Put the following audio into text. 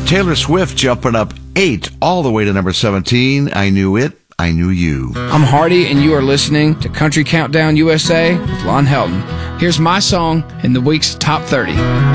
Taylor Swift jumping up 8 all the way to number 17. I Knew It, I Knew You. I'm Hardy, and you are listening to Country Countdown USA with Lon Helton. Here's my song in the week's Top 30.